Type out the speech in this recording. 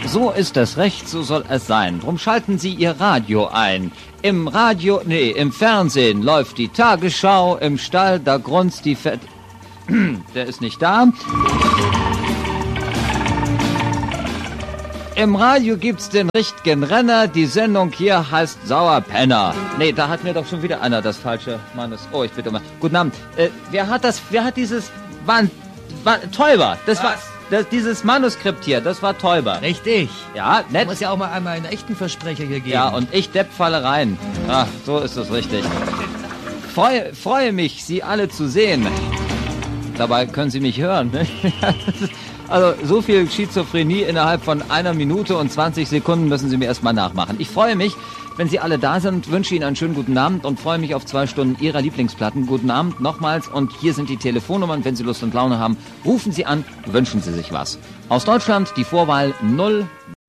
So ist es recht, so soll es sein. Drum schalten Sie Ihr Radio ein. Im Fernsehen läuft die Tagesschau, im Stall, da grunzt die Der ist nicht da. Im Radio gibt's den richtigen Renner, die Sendung hier heißt Sauerpenner. Nee, da hat mir doch schon wieder einer das falsche Mannes. Oh, ich bitte mal. Guten Abend. Wer hat dieses... Teuber. Dieses Manuskript hier, das war Teuber. Richtig. Ja, nett. Muss ja auch mal einmal einen echten Versprecher hier geben. Ja, und ich Depp falle rein. Ach, so ist es richtig. Freue mich, Sie alle zu sehen. Dabei können Sie mich hören. Ne? Also so viel Schizophrenie innerhalb von 1 Minute und 20 Sekunden müssen Sie mir erstmal nachmachen. Ich freue mich, wenn Sie alle da sind, wünsche Ihnen einen schönen guten Abend und freue mich auf 2 Stunden Ihrer Lieblingsplatten. Guten Abend nochmals und hier sind die Telefonnummern. Wenn Sie Lust und Laune haben, rufen Sie an, wünschen Sie sich was. Aus Deutschland die Vorwahl 0